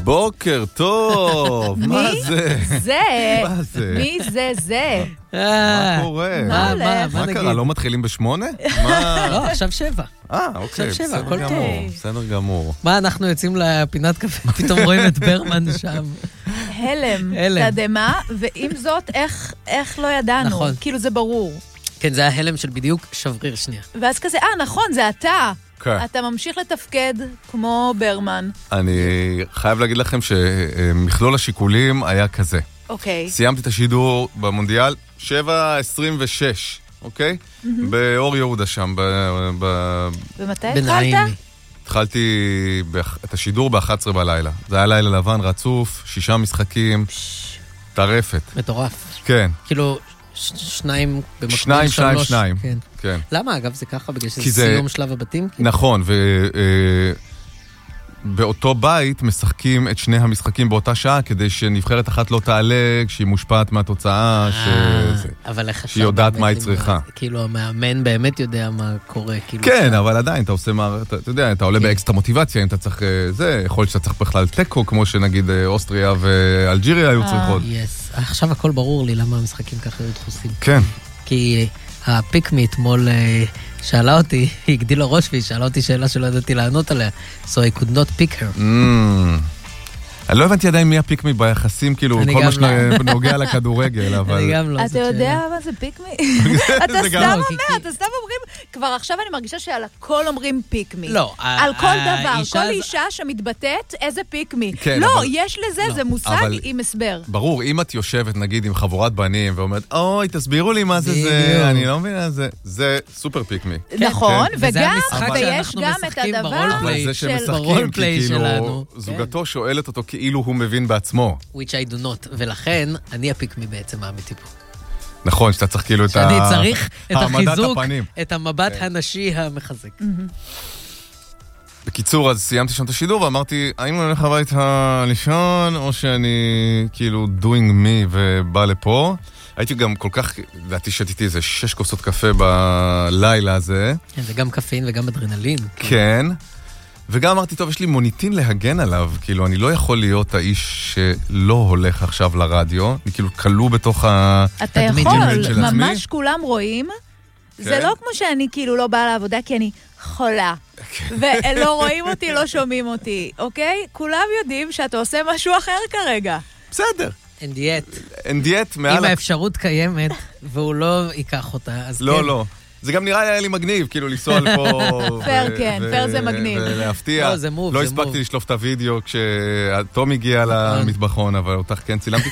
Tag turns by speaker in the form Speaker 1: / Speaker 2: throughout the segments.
Speaker 1: בוקר טוב, מה זה?
Speaker 2: מה זה? מי זה?
Speaker 1: מה קורה? מה קרה? לא מתחילים ב8?
Speaker 3: לא, עכשיו 7.
Speaker 1: אוקיי, בסדר גמור.
Speaker 3: מה, אנחנו יוצאים לפינת קפה, פתאום רואים את ברמן שם.
Speaker 2: הלם, תדמה, ועם זאת, איך לא ידענו?
Speaker 3: נכון.
Speaker 2: כאילו זה ברור.
Speaker 3: כן, זה היה הלם של בדיוק שבריר שנייה.
Speaker 2: ואז כזה, נכון, זה אתה. אתה ממשיך לתפקד כמו ברמן.
Speaker 1: אני חייב להגיד לכם שמכלול השיקולים היה כזה.
Speaker 2: אוקיי.
Speaker 1: סיימתי את השידור במונדיאל 7:26, אוקיי? באור יהודה שם.
Speaker 2: ומתי התחלת?
Speaker 1: התחלתי את השידור ב-11 בלילה. זה היה לילה לבן רצוף, 6 משחקים, טרפת.
Speaker 3: מטורף.
Speaker 1: כן.
Speaker 3: כאילו... 2 במקביל 3.
Speaker 1: 2. כן.
Speaker 3: למה אגב זה ככה? בגלל שזה סיום שלב הבתים?
Speaker 1: נכון, ובאותו בית משחקים את שני המשחקים באותה שעה, כדי שנבחרת אחת לא תעלה כשהיא מושפעת מהתוצאה, שהיא יודעת מה היא צריכה.
Speaker 3: כאילו המאמן באמת יודע מה קורה.
Speaker 1: כן, אבל עדיין אתה עושה, אתה יודע, אתה עולה באקסטרה מוטיבציה, אם אתה צריך זה, יכול להיות שאתה צריך בכלל טקו, כמו שנגיד אוסטריה ואלג'יריה היו צריכות.
Speaker 3: עכשיו הכל ברור לי למה המשחקים ככה היו דחוסים.
Speaker 1: כן.
Speaker 3: כי הפיקמי אתמול שאלה אותי, היא הגדילה ראש והיא שאלה אותי שאלה שלא ידעתי לענות עליה. So I could not pick her.
Speaker 1: אני לא הבנתי עדיין מי הפיקמי ביחסים, כאילו כל מה שנוגע לכדורגל, אבל...
Speaker 3: אני גם לא.
Speaker 2: אתה יודע מה זה פיקמי? אתה סתם אומר, אתה סתם אומרים, כבר עכשיו אני מרגישה שעל הכל אומרים פיקמי.
Speaker 3: לא.
Speaker 2: על כל דבר, כל אישה שמתבטאת, איזה פיקמי. לא, יש לזה, זה מושג עם הסבר.
Speaker 1: ברור, אם את יושבת נגיד עם חבורת בנים ואומרת, אוי, תסבירו לי מה זה, אני לא מבינה, זה סופר פיקמי.
Speaker 2: נכון, וגם, ויש גם את הדבר
Speaker 3: ברולפליי שלנו.
Speaker 1: זוגתו שואלת אותו כאילו הוא מבין בעצמו.
Speaker 3: Which I do not, ולכן אני הפיקמי בעצם האמיתי פה.
Speaker 1: נכון, שאתה צריך כאילו את
Speaker 3: שאני צריך את החיזוק, את המבט הנשי המחזק.
Speaker 1: בקיצור, אז סיימתי שם את השידור ואמרתי, האם אני הולך הביתה לישון, או שאני כאילו doing me ובא לפה. הייתי גם כל כך, לדעתי שתיתי איזה 6 כוסות קפה בלילה הזה.
Speaker 3: זה גם קפאין וגם אדרנלין.
Speaker 1: כן. וגם אמרתי, טוב, יש לי מוניטין להגן עליו, כאילו, אני לא יכול להיות האיש שלא הולך עכשיו לרדיו, אני כאילו כלוא בתוך
Speaker 2: התדמית של עצמי. ממש כולם רואים, זה לא כמו שאני כאילו לא באה לעבודה, כי אני חולה, ולא רואים אותי, לא שומעים אותי, אוקיי? כולם יודעים שאתה עושה משהו אחר כרגע.
Speaker 1: בסדר.
Speaker 3: אין דיאט.
Speaker 1: אין דיאט מעל...
Speaker 3: אם האפשרות קיימת, והוא לא ייקח אותה, אז כן.
Speaker 1: לא, לא. זה גם נראה לי מגניב, כאילו לנסוע לפה...
Speaker 2: פייר, כן, פייר זה מגניב.
Speaker 1: ולהפתיע.
Speaker 3: לא, זה מוב,
Speaker 1: לא הספקתי לשלוף את הוידאו כשתום הגיע למטבחון, אבל אותך כן צילמתי.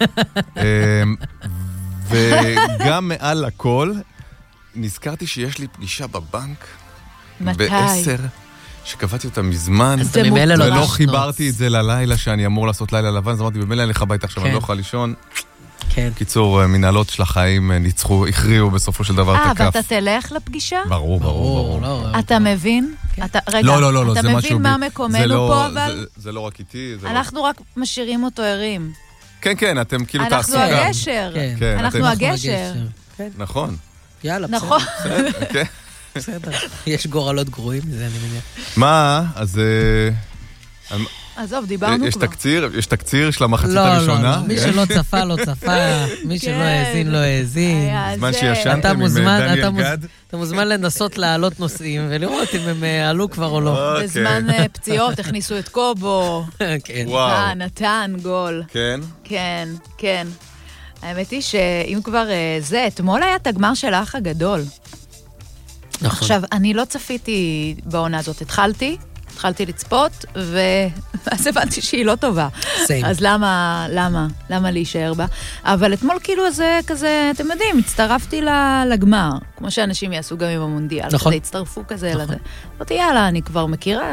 Speaker 1: וגם מעל הכל, נזכרתי שיש לי פגישה בבנק.
Speaker 2: מתי?
Speaker 1: ב10, שקבעתי אותה מזמן.
Speaker 3: ולא
Speaker 1: חיברתי את זה ללילה שאני אמור לעשות לילה לבן, אז אמרתי, במילא אני לך הביתה עכשיו, אני לא יכול לישון.
Speaker 3: כן.
Speaker 1: קיצור, מנהלות של החיים ניצחו, הכריעו בסופו של דבר את הכף.
Speaker 2: ואתה תלך לפגישה?
Speaker 1: ברור, ברור.
Speaker 2: אתה מבין? רגע,
Speaker 1: לא,
Speaker 2: אתה מבין מה מקומנו פה, אבל?
Speaker 1: זה לא רק איתי.
Speaker 2: אנחנו רק משאירים אותו ערים.
Speaker 1: כן, כן, אתם כאילו תעשו
Speaker 2: אנחנו הגשר. אנחנו הגשר.
Speaker 1: נכון.
Speaker 3: יאללה,
Speaker 2: נכון.
Speaker 3: בסדר. יש גורלות גרועים, זה אני מניח.
Speaker 1: מה? אז...
Speaker 2: עזוב, דיברנו כבר.
Speaker 1: יש תקציר של המחצית הראשונה?
Speaker 3: לא, מי שלא צפה, לא צפה, מי שלא האזין, לא האזין.
Speaker 1: בזמן שישנתם עם דניאל גד.
Speaker 3: אתה מוזמן לנסות להעלות נושאים, ולראות אם הם עלו כבר או לא.
Speaker 2: בזמן פציעות, הכניסו את קובו.
Speaker 3: כן.
Speaker 2: נתן גול.
Speaker 1: כן?
Speaker 2: כן, כן. האמת היא שאם כבר זה, אתמול היה את הגמר של האח הגדול.
Speaker 3: נכון.
Speaker 2: עכשיו, אני לא צפיתי בעונה הזאת, התחלתי לצפות, ואז הבנתי שהיא לא טובה. אז למה להישאר בה? אבל אתמול כאילו זה כזה, אתם יודעים, הצטרפתי לגמר, כמו שאנשים יעשו גם עם המונדיאל.
Speaker 3: נכון.
Speaker 2: הצטרפו כזה לזה. אמרתי, יאללה, אני כבר מכירה.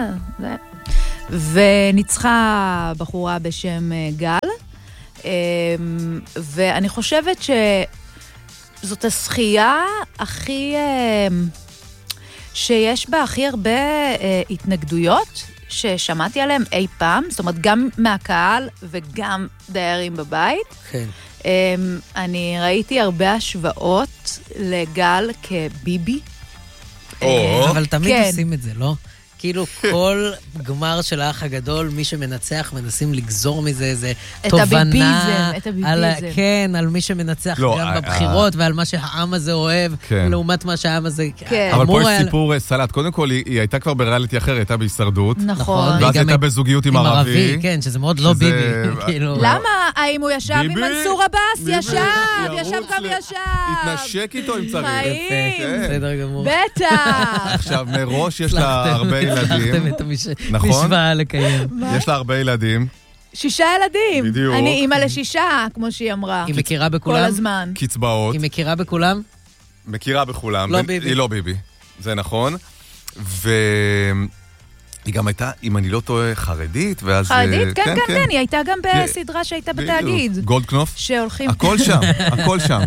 Speaker 2: וניצחה בחורה בשם גל, ואני חושבת שזאת השחייה הכי... שיש בה הכי הרבה התנגדויות ששמעתי עליהם אי פעם, זאת אומרת גם מהקהל וגם דיירים בבית.
Speaker 3: כן.
Speaker 2: אני ראיתי הרבה השוואות לגל כביבי.
Speaker 3: אבל תמיד עושים את זה, לא? כאילו כל גמר של האח הגדול, מי שמנצח, מנסים לגזור מזה איזה
Speaker 2: תובנה. את
Speaker 3: הביביזם. כן, על מי שמנצח גם בבחירות, ועל מה שהעם הזה אוהב, לעומת מה שהעם הזה...
Speaker 1: אבל פה יש סיפור סלט. קודם כל, היא הייתה כבר בריאליטי אחר, הייתה בהישרדות.
Speaker 2: נכון.
Speaker 1: ואז הייתה בזוגיות עם ערבי.
Speaker 3: כן, שזה מאוד לא ביבי.
Speaker 2: למה? האם הוא ישב עם מנסור עבאס? ישב גם ישב.
Speaker 1: התנשק איתו אם צריך.
Speaker 3: בסדר גמור.
Speaker 2: בטח.
Speaker 1: עכשיו, מראש יש לה הרבה ילדים.
Speaker 3: הצלחתם את המשוואה לקיים.
Speaker 1: יש לה הרבה ילדים.
Speaker 2: 6 ילדים.
Speaker 1: בדיוק.
Speaker 2: אני אימא ל6, כמו שהיא אמרה.
Speaker 3: היא מכירה בכולם?
Speaker 2: כל הזמן.
Speaker 1: קצבאות.
Speaker 3: היא מכירה בכולם?
Speaker 1: מכירה בכולם.
Speaker 3: לא ביבי.
Speaker 1: היא לא ביבי. זה נכון. היא גם הייתה, אם אני לא טועה, חרדית, ואז...
Speaker 2: חרדית? כן, כן, כן. היא הייתה גם בסדרה שהייתה בתאגיד.
Speaker 1: גולדקנופ.
Speaker 2: שהולכים...
Speaker 1: הכל שם, הכל שם.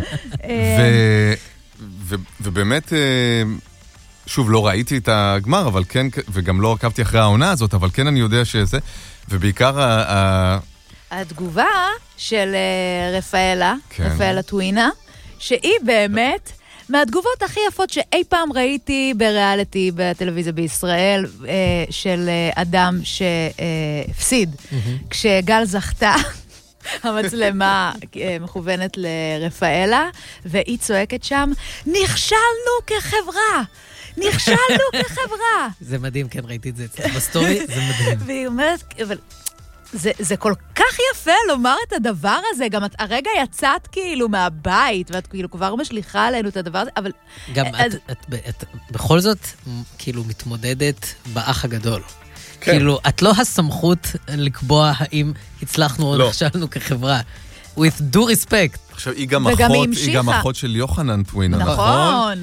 Speaker 1: ובאמת, שוב, לא ראיתי את הגמר, אבל כן, וגם לא עקבתי אחרי העונה הזאת, אבל כן אני יודע שזה, ובעיקר
Speaker 2: התגובה של רפאלה, רפאלה טווינה, שהיא באמת... מהתגובות הכי יפות שאי פעם ראיתי בריאליטי בטלוויזיה בישראל, של אדם שהפסיד. כשגל זכתה, המצלמה מכוונת לרפאלה, והיא צועקת שם, נכשלנו כחברה! נכשלנו כחברה!
Speaker 3: זה מדהים, כן, ראיתי את זה בסטורי, זה מדהים.
Speaker 2: והיא אומרת, אבל... זה כל כך יפה לומר את הדבר הזה, גם את הרגע יצאת כאילו מהבית, ואת כאילו כבר משליחה עלינו את הדבר הזה, אבל...
Speaker 3: גם את בכל זאת כאילו מתמודדת באח הגדול. כאילו, את לא הסמכות לקבוע האם הצלחנו או נכשלנו כחברה. With due respect.
Speaker 1: עכשיו, היא גם אחות של יוחנן טווינה,
Speaker 2: נכון?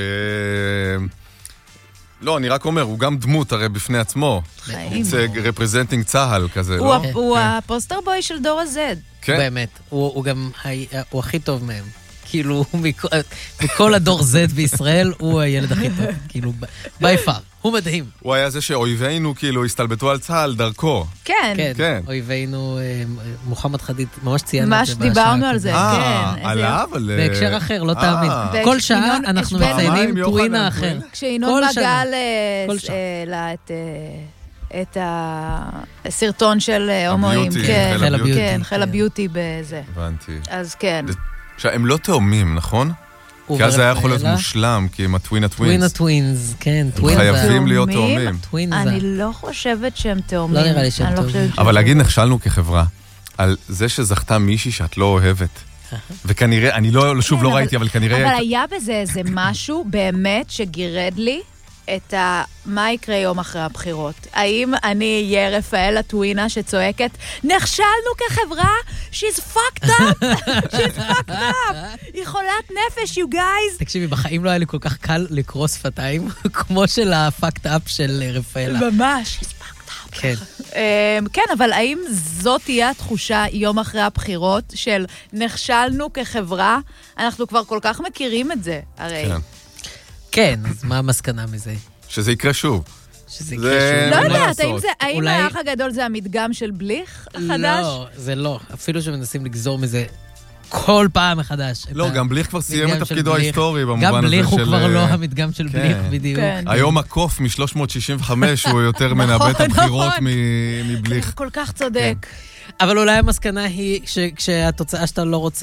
Speaker 1: לא, אני רק אומר, הוא גם דמות הרי בפני עצמו. זה רפרזנטינג צהל כזה, לא?
Speaker 2: הוא הפוסטר בוי של דור ה-Z.
Speaker 1: כן.
Speaker 3: באמת. הוא גם, הוא הכי טוב מהם. כאילו, מכל הדור Z בישראל, הוא הילד הכי טוב. כאילו, ביפר. הוא מדהים.
Speaker 1: הוא היה זה שאויבינו כאילו הסתלבטו על צהל דרכו.
Speaker 2: כן.
Speaker 3: כן. אויבינו, מוחמד חדיד, ממש ציינו את זה.
Speaker 2: ממש דיברנו על זה, כן.
Speaker 1: עליו?
Speaker 3: בהקשר אחר, לא תאמין. כל שעה אנחנו מציינים טווינה אחר.
Speaker 2: כשינון מגל לה את הסרטון של הומואים. כן, חיל הביוטי בזה.
Speaker 1: הבנתי.
Speaker 2: אז כן.
Speaker 1: עכשיו, הם לא תאומים, נכון? כי אז זה היה יכול להיות מושלם, כי הם הטווינה טווינס.
Speaker 3: טווינה טווינס, כן, טווינזה.
Speaker 1: חייבים להיות תאומים.
Speaker 2: אני לא חושבת שהם תאומים.
Speaker 3: לא נראה לי שהם תאומים.
Speaker 1: אבל להגיד נכשלנו כחברה, על זה שזכתה מישהי שאת לא אוהבת. וכנראה, אני לא, שוב לא ראיתי, אבל כנראה...
Speaker 2: אבל היה בזה איזה משהו באמת שגירד לי את מה יקרה יום אחרי הבחירות. האם אני אהיה רפאלה טווינה שצועקת, נכשלנו כחברה, she's fucked up, she's fucked up, היא חולת נפש, you guys.
Speaker 3: תקשיבי, בחיים לא היה לי כל כך קל לקרוא שפתיים, כמו של ה-fucked up של רפאלה.
Speaker 2: ממש, she's fucked up.
Speaker 3: כן.
Speaker 2: כן, אבל האם זאת תהיה התחושה יום אחרי הבחירות של נכשלנו כחברה? אנחנו כבר כל כך מכירים את זה, הרי.
Speaker 3: כן, אז מה המסקנה מזה?
Speaker 1: שזה יקרה שוב.
Speaker 3: שזה יקרה שוב.
Speaker 2: לא יודעת, האם האח הגדול זה המדגם של בליך החדש?
Speaker 3: לא, זה לא. אפילו שמנסים לגזור מזה כל פעם מחדש.
Speaker 1: לא, גם בליך כבר סיים את תפקידו ההיסטורי במובן הזה של...
Speaker 3: גם בליך הוא כבר לא המדגם של בליך, בדיוק.
Speaker 1: היום הקוף מ-365 הוא יותר מנבא את הבחירות מבליך.
Speaker 2: כל כך צודק.
Speaker 3: אבל אולי המסקנה היא כשהתוצאה שאתה לא רוצה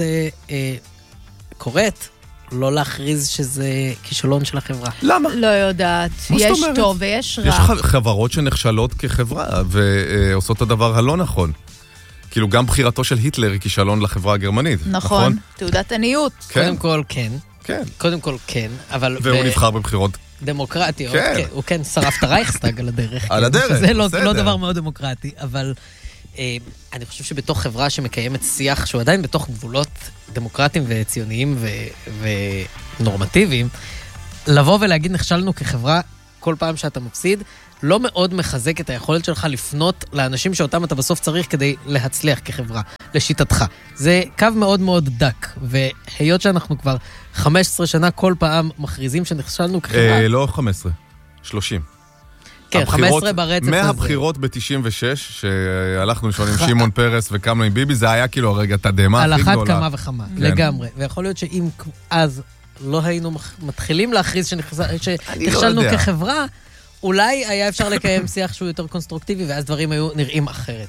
Speaker 3: קורית, לא להכריז שזה כישלון של החברה.
Speaker 1: למה?
Speaker 2: לא יודעת. יש טוב ויש רע.
Speaker 1: יש חברות שנחשלות כחברה ועושות את הדבר הלא נכון. כאילו גם בחירתו של היטלר היא כישלון לחברה הגרמנית.
Speaker 2: נכון. תעודת עניות.
Speaker 3: קודם כל כן.
Speaker 1: כן.
Speaker 3: קודם כל כן, אבל...
Speaker 1: והוא נבחר בבחירות.
Speaker 3: דמוקרטיות. הוא כן שרף את הרייכסטאג על הדרך.
Speaker 1: על הדרך,
Speaker 3: זה לא דבר מאוד דמוקרטי, אבל... אני חושב שבתוך חברה שמקיימת שיח שהוא עדיין בתוך גבולות דמוקרטיים וציוניים ונורמטיביים, לבוא ולהגיד נכשלנו כחברה כל פעם שאתה מפסיד, לא מאוד מחזק את היכולת שלך לפנות לאנשים שאותם אתה בסוף צריך כדי להצליח כחברה, לשיטתך. זה קו מאוד מאוד דק, והיות שאנחנו כבר 15 שנה כל פעם מכריזים שנכשלנו כחברה...
Speaker 1: לא 15, 30.
Speaker 3: כן, 15 ברצף הזה.
Speaker 1: מהבחירות ב-96, שהלכנו לשאול עם שמעון פרס וקמנו עם ביבי, זה היה כאילו הרגע תדמה הכי גדולה.
Speaker 3: על אחת כמה וכמה, לגמרי. ויכול להיות שאם אז לא היינו מתחילים להכריז שנכשלנו כחברה, אולי היה אפשר לקיים שיח שהוא יותר קונסטרוקטיבי, ואז דברים היו נראים אחרת.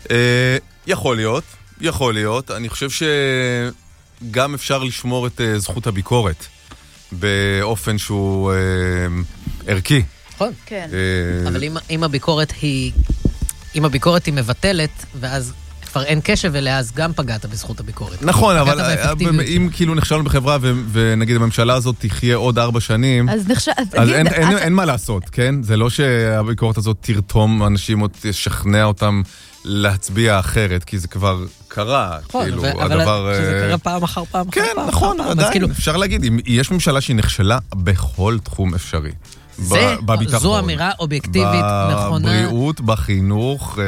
Speaker 1: יכול להיות. אני חושב שגם אפשר לשמור את זכות הביקורת באופן שהוא ערכי.
Speaker 3: נכון.
Speaker 2: כן.
Speaker 3: אבל אם הביקורת היא מבטלת, ואז כבר אין קשב אליה, אז גם פגעת בזכות הביקורת.
Speaker 1: נכון, אבל אם כאילו נכשלנו בחברה, ונגיד הממשלה הזאת תחיה עוד 4 שנים, אז אין מה לעשות, כן? זה לא שהביקורת הזאת תרתום אנשים או תשכנע אותם להצביע אחרת, כי זה כבר קרה.
Speaker 3: נכון, אבל שזה קרה פעם אחר פעם.
Speaker 1: כן, נכון, עדיין. אפשר להגיד, אם יש ממשלה שהיא נכשלה בכל תחום אפשרי.
Speaker 3: זו אמירה אובייקטיבית נכונה.
Speaker 1: בבריאות, בחינוך,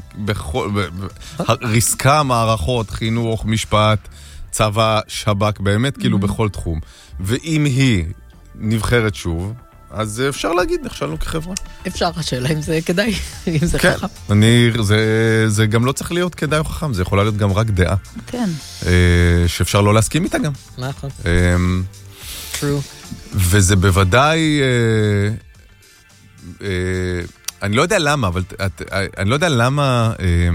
Speaker 1: ריסקה מערכות, חינוך, משפט, צבא, שב"כ, באמת כאילו בכל תחום. ואם היא נבחרת שוב, אז אפשר להגיד, נכשלנו כחברה.
Speaker 3: אפשר, השאלה אם זה כדאי, אם זה חכם.
Speaker 1: זה גם לא צריך להיות כדאי או חכם, זה יכולה להיות גם רק דעה.
Speaker 2: כן.
Speaker 1: שאפשר לא להסכים איתה גם.
Speaker 3: נכון. True.
Speaker 1: וזה בוודאי, אני לא יודע למה, אבל אני לא יודע למה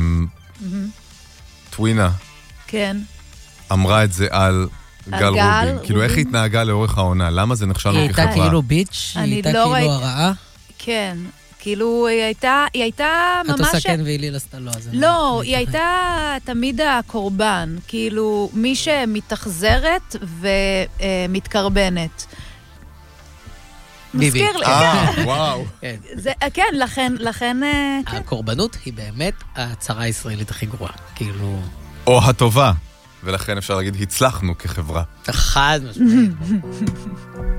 Speaker 1: טווינה אמרה את זה על גל רובין. כאילו איך היא התנהגה לאורך העונה, למה זה נכשלנו כחברה?
Speaker 3: היא הייתה כאילו ביץ', היא הייתה כאילו הרעה?
Speaker 2: כן, כאילו היא הייתה ממש...
Speaker 3: את עושה כן והיליל עשתה לא.
Speaker 2: לא, היא הייתה תמיד הקורבן, כאילו מי שמתאכזרת ומתקרבנת. מזכיר לי.
Speaker 1: וואו.
Speaker 2: כן, לכן...
Speaker 3: הקורבנות היא באמת הצרה הישראלית הכי גרועה, כאילו...
Speaker 1: או הטובה, ולכן אפשר להגיד, הצלחנו כחברה.
Speaker 3: חד משמעית.